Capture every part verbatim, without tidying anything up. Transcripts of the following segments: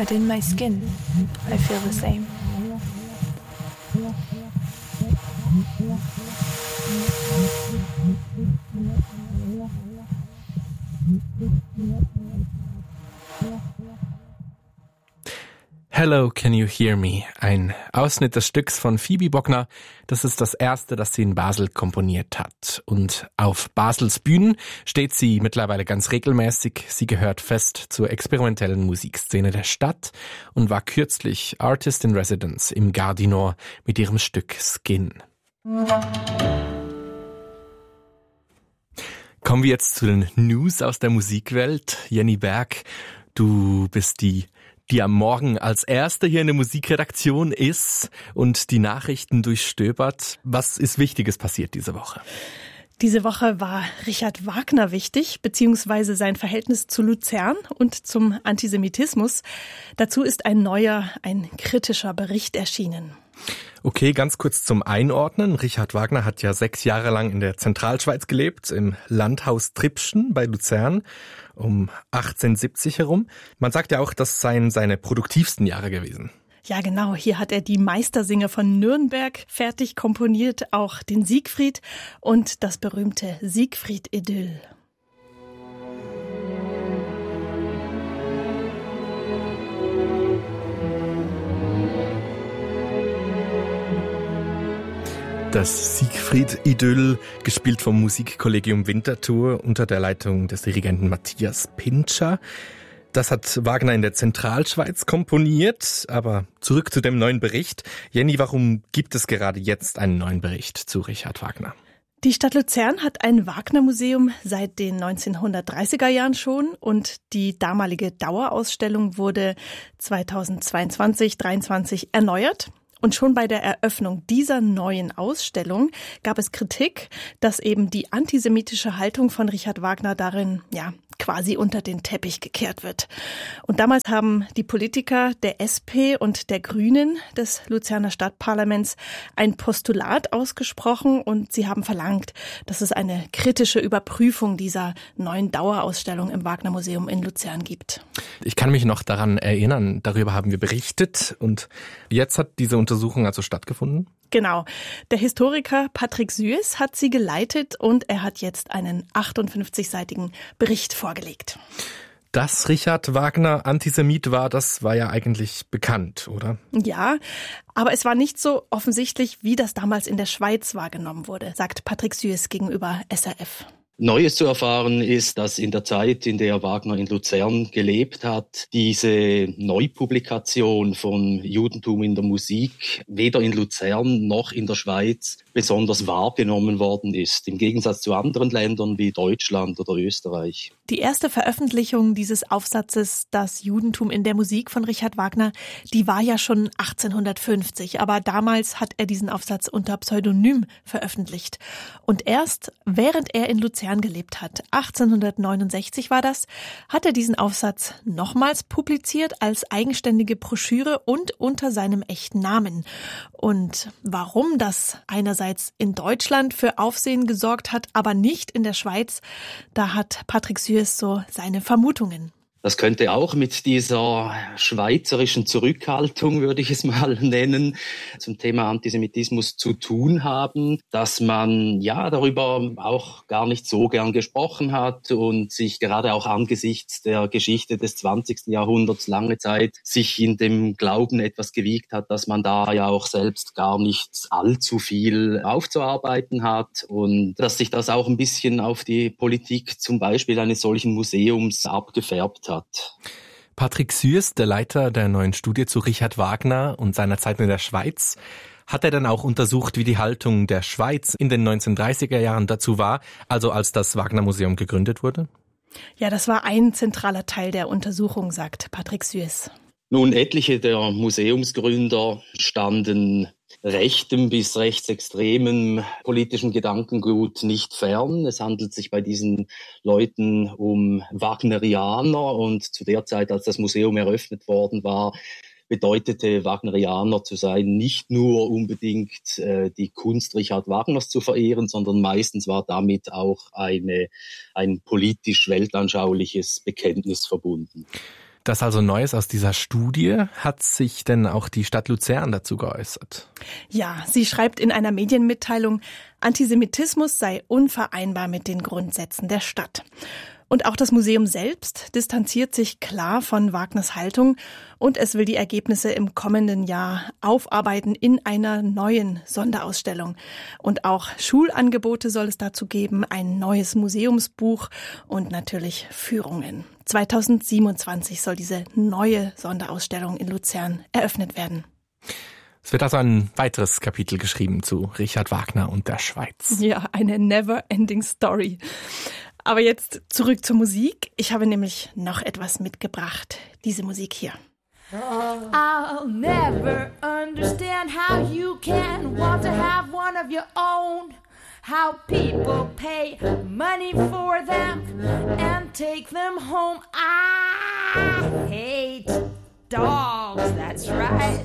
but in my skin, I feel the same. Hello, Can You Hear Me? Ein Ausschnitt des Stücks von Phoebe Bockner. Das ist das erste, das sie in Basel komponiert hat. Und auf Basels Bühnen steht sie mittlerweile ganz regelmäßig. Sie gehört fest zur experimentellen Musikszene der Stadt und war kürzlich Artist in Residence im Gardinor mit ihrem Stück Skin. Kommen wir jetzt zu den News aus der Musikwelt. Jenny Berg, du bist die die am Morgen als Erste hier in der Musikredaktion ist und die Nachrichten durchstöbert. Was ist Wichtiges passiert diese Woche? Diese Woche war Richard Wagner wichtig, beziehungsweise sein Verhältnis zu Luzern und zum Antisemitismus. Dazu ist ein neuer, ein kritischer Bericht erschienen. Okay, ganz kurz zum Einordnen. Richard Wagner hat ja sechs Jahre lang in der Zentralschweiz gelebt, im Landhaus Tribschen bei Luzern, um achtzehnhundertsiebzig herum. Man sagt ja auch, das seien seine produktivsten Jahre gewesen. Ja, genau. Hier hat er die Meistersinger von Nürnberg fertig komponiert, auch den Siegfried und das berühmte Siegfried-Idyll. Das Siegfried-Idyll, gespielt vom Musikkollegium Winterthur unter der Leitung des Dirigenten Matthias Pintscher. Das hat Wagner in der Zentralschweiz komponiert, aber zurück zu dem neuen Bericht. Jenny, warum gibt es gerade jetzt einen neuen Bericht zu Richard Wagner? Die Stadt Luzern hat ein Wagner-Museum seit den neunzehnhundertdreißiger Jahren schon und die damalige Dauerausstellung wurde zweitausendzweiundzwanzig dreiundzwanzig erneuert. Und schon bei der Eröffnung dieser neuen Ausstellung gab es Kritik, dass eben die antisemitische Haltung von Richard Wagner darin, ja, quasi unter den Teppich gekehrt wird. Und damals haben die Politiker der S P und der Grünen des Luzerner Stadtparlaments ein Postulat ausgesprochen und sie haben verlangt, dass es eine kritische Überprüfung dieser neuen Dauerausstellung im Wagner Museum in Luzern gibt. Ich kann mich noch daran erinnern, darüber haben wir berichtet und jetzt hat diese Untersuchung also stattgefunden? Genau. Der Historiker Patrick Suess hat sie geleitet und er hat jetzt einen achtundfünfzigseitigen Bericht vorgelegt. Dass Richard Wagner Antisemit war, das war ja eigentlich bekannt, oder? Ja, aber es war nicht so offensichtlich, wie das damals in der Schweiz wahrgenommen wurde, sagt Patrick Suess gegenüber S R F. Neues zu erfahren ist, dass in der Zeit, in der Wagner in Luzern gelebt hat, diese Neupublikation von Judentum in der Musik weder in Luzern noch in der Schweiz besonders wahrgenommen worden ist, im Gegensatz zu anderen Ländern wie Deutschland oder Österreich. Die erste Veröffentlichung dieses Aufsatzes, das Judentum in der Musik von Richard Wagner, die war ja schon achtzehnhundertfünfzig, aber damals hat er diesen Aufsatz unter Pseudonym veröffentlicht. Und erst während er in Luzern gelebt hat, achtzehnhundertneunundsechzig war das, hat er diesen Aufsatz nochmals publiziert als eigenständige Broschüre und unter seinem echten Namen. Und warum das einerseits in Deutschland für Aufsehen gesorgt hat, aber nicht in der Schweiz, da hat Patrick Suess so seine Vermutungen. Das könnte auch mit dieser schweizerischen Zurückhaltung, würde ich es mal nennen, zum Thema Antisemitismus zu tun haben, dass man ja darüber auch gar nicht so gern gesprochen hat und sich gerade auch angesichts der Geschichte des zwanzigsten Jahrhunderts lange Zeit sich in dem Glauben etwas gewiegt hat, dass man da ja auch selbst gar nicht allzu viel aufzuarbeiten hat und dass sich das auch ein bisschen auf die Politik zum Beispiel eines solchen Museums abgefärbt hat. Hat. Patrick Suess, der Leiter der neuen Studie zu Richard Wagner und seiner Zeit in der Schweiz, hat er dann auch untersucht, wie die Haltung der Schweiz in den neunzehnhundertdreißiger Jahren dazu war, also als das Wagner Museum gegründet wurde? Ja, das war ein zentraler Teil der Untersuchung, sagt Patrick Suess. Nun, etliche der Museumsgründer standen rechtem bis rechtsextremem politischen Gedankengut nicht fern. Es handelt sich bei diesen Leuten um Wagnerianer und zu der Zeit, als das Museum eröffnet worden war, bedeutete Wagnerianer zu sein, nicht nur unbedingt äh, die Kunst Richard Wagners zu verehren, sondern meistens war damit auch eine, ein politisch-weltanschauliches Bekenntnis verbunden. Das ist also Neues aus dieser Studie. Hat sich denn auch die Stadt Luzern dazu geäußert? Ja, sie schreibt in einer Medienmitteilung, Antisemitismus sei unvereinbar mit den Grundsätzen der Stadt. Und auch das Museum selbst distanziert sich klar von Wagners Haltung und es will die Ergebnisse im kommenden Jahr aufarbeiten in einer neuen Sonderausstellung. Und auch Schulangebote soll es dazu geben, ein neues Museumsbuch und natürlich Führungen. zweitausendsiebenundzwanzig soll diese neue Sonderausstellung in Luzern eröffnet werden. Es wird also ein weiteres Kapitel geschrieben zu Richard Wagner und der Schweiz. Ja, eine never-ending Story. Aber jetzt zurück zur Musik. Ich habe nämlich noch etwas mitgebracht. Diese Musik hier. I'll never understand how you can want to have one of your own. How people pay money for them and take them home. I hate dogs, that's right.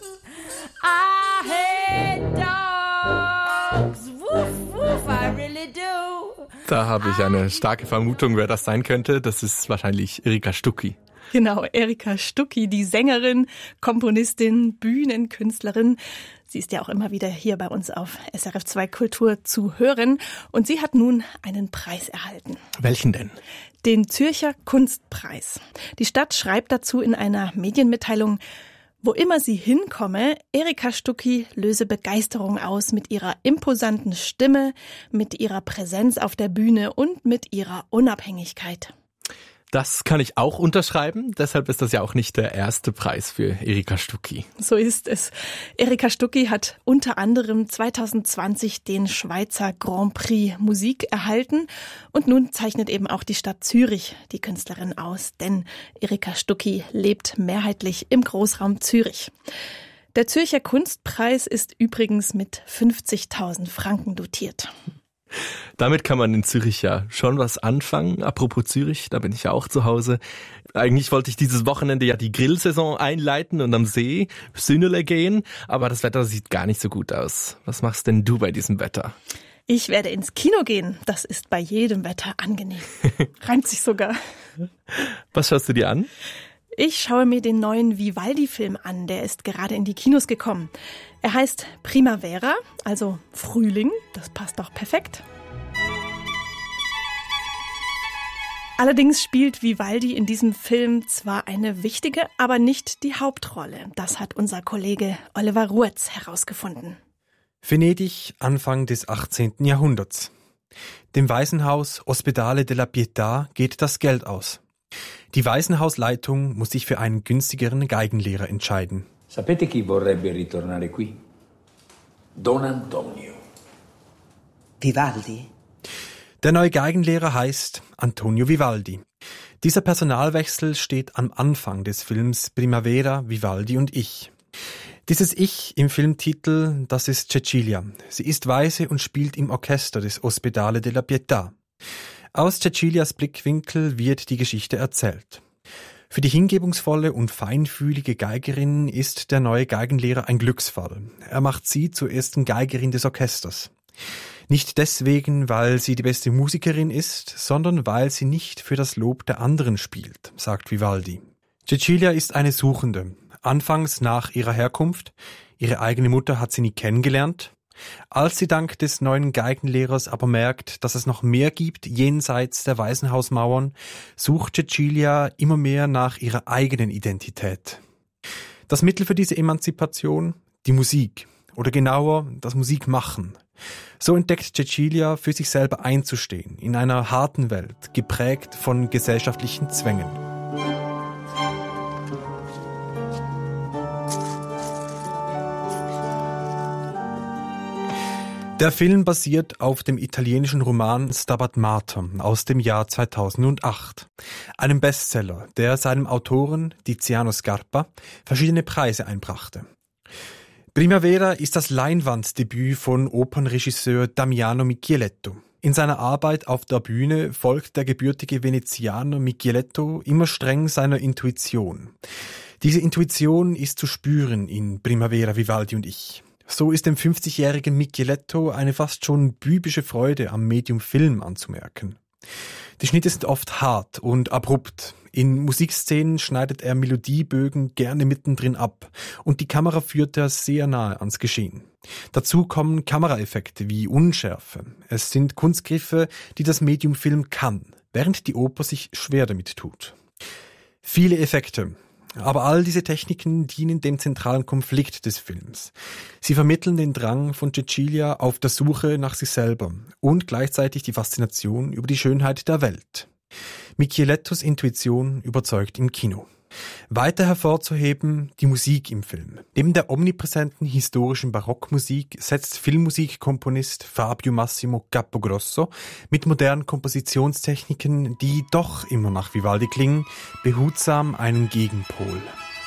I hate dogs. Woof, woof, I really do. Da habe ich eine starke Vermutung, wer das sein könnte. Das ist wahrscheinlich Erika Stucki. Genau, Erika Stucki, die Sängerin, Komponistin, Bühnenkünstlerin. Sie ist ja auch immer wieder hier bei uns auf S R F zwei Kultur zu hören. Und sie hat nun einen Preis erhalten. Welchen denn? Den Zürcher Kunstpreis. Die Stadt schreibt dazu in einer Medienmitteilung, wo immer sie hinkomme, Erika Stucki löse Begeisterung aus mit ihrer imposanten Stimme, mit ihrer Präsenz auf der Bühne und mit ihrer Unabhängigkeit. Das kann ich auch unterschreiben. Deshalb ist das ja auch nicht der erste Preis für Erika Stucki. So ist es. Erika Stucki hat unter anderem zweitausendzwanzig den Schweizer Grand Prix Musik erhalten. Und nun zeichnet eben auch die Stadt Zürich die Künstlerin aus. Denn Erika Stucki lebt mehrheitlich im Großraum Zürich. Der Zürcher Kunstpreis ist übrigens mit fünfzigtausend Franken dotiert. Damit kann man in Zürich ja schon was anfangen. Apropos Zürich, da bin ich ja auch zu Hause. Eigentlich wollte ich dieses Wochenende ja die Grillsaison einleiten und am See Sünnele gehen, aber das Wetter sieht gar nicht so gut aus. Was machst denn du bei diesem Wetter? Ich werde ins Kino gehen. Das ist bei jedem Wetter angenehm. Reimt sich sogar. Was schaust du dir an? Ich schaue mir den neuen Vivaldi-Film an. Der ist gerade in die Kinos gekommen. Er heißt Primavera, also Frühling. Das passt doch perfekt. Allerdings spielt Vivaldi in diesem Film zwar eine wichtige, aber nicht die Hauptrolle. Das hat unser Kollege Oliver Ruetz herausgefunden. Venedig, Anfang des achtzehnten Jahrhunderts. Dem Waisenhaus Ospedale della Pietà geht das Geld aus. Die Waisenhausleitung muss sich für einen günstigeren Geigenlehrer entscheiden. Sapete chi vorrebbe ritornare qui? Don Antonio. Vivaldi? Der neue Geigenlehrer heißt Antonio Vivaldi. Dieser Personalwechsel steht am Anfang des Films Primavera, Vivaldi und ich. Dieses Ich im Filmtitel, das ist Cecilia. Sie ist Waise und spielt im Orchester des Ospedale della Pietà. Aus Cecilias Blickwinkel wird die Geschichte erzählt. Für die hingebungsvolle und feinfühlige Geigerin ist der neue Geigenlehrer ein Glücksfall. Er macht sie zur ersten Geigerin des Orchesters. Nicht deswegen, weil sie die beste Musikerin ist, sondern weil sie nicht für das Lob der anderen spielt, sagt Vivaldi. Cecilia ist eine Suchende. Anfangs nach ihrer Herkunft. Ihre eigene Mutter hat sie nie kennengelernt. Als sie dank des neuen Geigenlehrers aber merkt, dass es noch mehr gibt jenseits der Waisenhausmauern, sucht Cecilia immer mehr nach ihrer eigenen Identität. Das Mittel für diese Emanzipation? Die Musik. Oder genauer, das Musikmachen. So entdeckt Cecilia, für sich selber einzustehen, in einer harten Welt, geprägt von gesellschaftlichen Zwängen. Der Film basiert auf dem italienischen Roman Stabat Mater aus dem Jahr zweitausendacht, einem Bestseller, der seinem Autoren Tiziano Scarpa verschiedene Preise einbrachte. Primavera ist das Leinwanddebüt von Opernregisseur Damiano Micheletto. In seiner Arbeit auf der Bühne folgt der gebürtige Venezianer Micheletto immer streng seiner Intuition. Diese Intuition ist zu spüren in Primavera, Vivaldi und ich. So ist dem fünfzigjährigen Micheletto eine fast schon bübische Freude am Medium Film anzumerken. Die Schnitte sind oft hart und abrupt. In Musikszenen schneidet er Melodiebögen gerne mittendrin ab und die Kamera führt er sehr nahe ans Geschehen. Dazu kommen Kameraeffekte wie Unschärfe. Es sind Kunstgriffe, die das Medium Film kann, während die Oper sich schwer damit tut. Viele Effekte. Aber all diese Techniken dienen dem zentralen Konflikt des Films. Sie vermitteln den Drang von Cecilia auf der Suche nach sich selber und gleichzeitig die Faszination über die Schönheit der Welt. Michelettos Intuition überzeugt im Kino. Weiter hervorzuheben die Musik im Film. Neben der omnipräsenten historischen Barockmusik setzt Filmmusikkomponist Fabio Massimo Cappogrosso mit modernen Kompositionstechniken, die doch immer nach Vivaldi klingen, behutsam einen Gegenpol.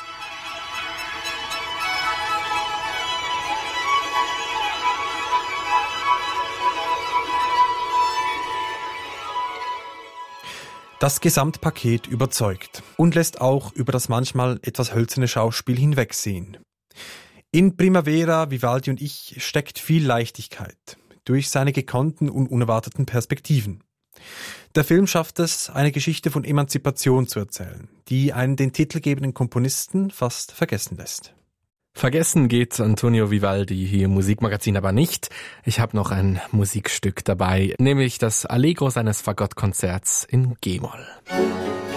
Das Gesamtpaket überzeugt und lässt auch über das manchmal etwas hölzerne Schauspiel hinwegsehen. In Primavera, Vivaldi und ich steckt viel Leichtigkeit durch seine gekonnten und unerwarteten Perspektiven. Der Film schafft es, eine Geschichte von Emanzipation zu erzählen, die einen den titelgebenden Komponisten fast vergessen lässt. Vergessen geht Antonio Vivaldi hier im Musikmagazin aber nicht. Ich habe noch ein Musikstück dabei, nämlich das Allegro seines Fagottkonzerts in G-Moll.